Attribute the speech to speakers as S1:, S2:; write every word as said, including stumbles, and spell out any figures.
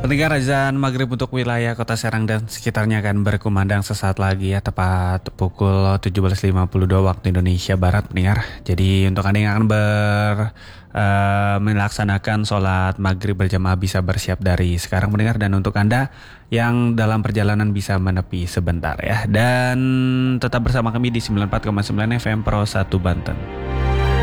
S1: Pendengar, azan maghrib untuk wilayah kota Serang dan sekitarnya akan berkumandang sesaat lagi ya, tepat pukul tujuh belas lima puluh dua waktu Indonesia Barat, pendengar. Jadi untuk Anda yang akan ber eh, melaksanakan sholat maghrib berjamaah bisa bersiap dari sekarang, pendengar. Dan untuk Anda yang dalam perjalanan bisa menepi sebentar ya. Dan tetap bersama kami di sembilan puluh empat koma sembilan F M Pro satu Banten.